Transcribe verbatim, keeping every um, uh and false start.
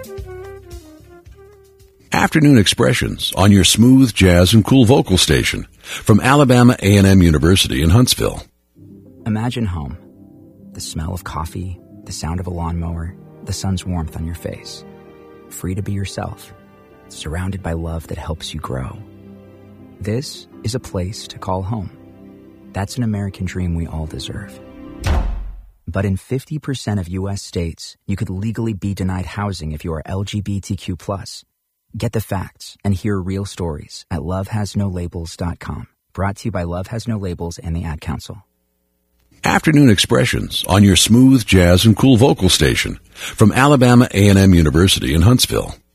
Afternoon Expressions on your smooth jazz and cool vocal station from Alabama A and M University in Huntsville. Imagine home. The smell of coffee, the sound of a lawnmower, the sun's warmth on your face. Free to be yourself, surrounded by love that helps you grow. This is a place to call home. That's an American dream we all deserve. But in fifty percent of U S states, you could legally be denied housing if you are L G B T Q plus. Get the facts and hear real stories at love has no labels dot com. Brought to you by Love Has No Labels and the Ad Council. Afternoon Expressions on your smooth jazz and cool vocal station from Alabama A and M University in Huntsville.